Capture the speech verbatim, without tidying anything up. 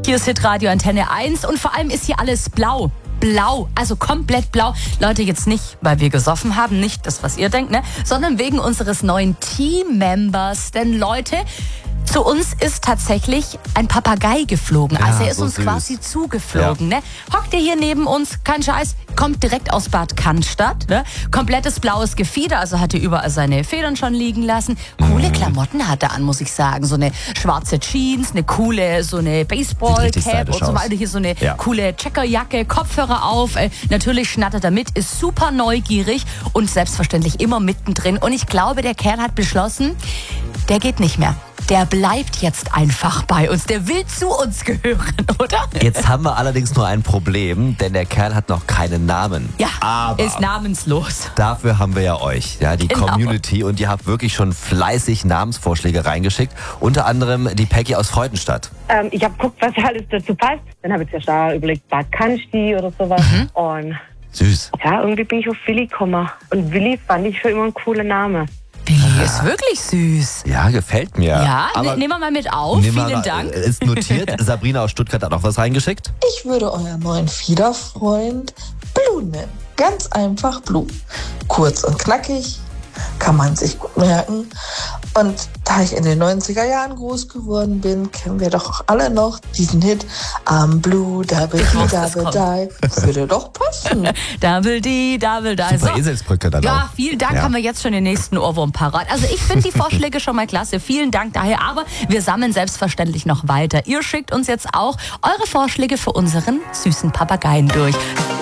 Hier ist Hitradio Antenne eins und vor allem ist hier alles blau. Blau, also komplett blau. Leute, jetzt nicht, weil wir gesoffen haben, nicht das, was ihr denkt, ne, sondern wegen unseres neuen Team-Members. Denn Leute, zu uns ist tatsächlich ein Papagei geflogen. Ja, also er ist so uns süß. quasi zugeflogen. Ja. Ne? Hockt er hier neben uns, kein Scheiß, kommt direkt aus Bad Cannstatt. Ne? Komplettes blaues Gefieder, also hat er überall seine Federn schon liegen lassen. Coole Klamotten hat er an, muss ich sagen. So eine schwarze Jeans, eine coole, so eine Baseball-Cap und so weiter. Hier so eine ja. coole Checkerjacke, Kopfhörer auf. Äh, natürlich schnattert er mit, ist super neugierig und selbstverständlich immer mittendrin. Und ich glaube, der Kerl hat beschlossen, der geht nicht mehr. Der bleibt jetzt einfach bei uns. Der will zu uns gehören, oder? Jetzt haben wir allerdings nur ein Problem, denn der Kerl hat noch keinen Namen. Ja, Aber ist namenslos. dafür haben wir ja euch, ja, die Genau. Community. Und ihr habt wirklich schon fleißig Namensvorschläge reingeschickt. Unter anderem die Peggy aus Freudenstadt. Ähm, ich habe geguckt, was alles dazu passt. Dann habe ich zuerst auch überlegt, Bad Cannstatt oder sowas. Mhm. Und Süß. ja, irgendwie bin ich auf Willi gekommen. Und Willi fand ich schon immer ein cooler Name. Billy ist wirklich süß. Ja, gefällt mir. Ja, Aber ne, nehmen wir mal mit auf. nehmen wir Vielen mal, Dank. äh, Ist notiert. Sabrina aus Stuttgart hat auch was reingeschickt. Ich würde euren neuen Fiederfreund Blue nennen. Ganz einfach Blue. Kurz und knackig, kann man sich gut merken. Und da ich in den neunziger Jahren groß geworden bin, kennen wir doch auch alle noch diesen Hit I'm Blue, Double D, wusste, es Double Die. Würde doch passen. Double D, Double D. Super Eselsbrücke dann Ja, auch. vielen Dank, Ja. haben wir jetzt schon den nächsten Ohrwurm parat. Also ich finde die Vorschläge schon mal klasse. Vielen Dank daher. Aber wir sammeln selbstverständlich noch weiter. Ihr schickt uns jetzt auch eure Vorschläge für unseren süßen Papageien durch.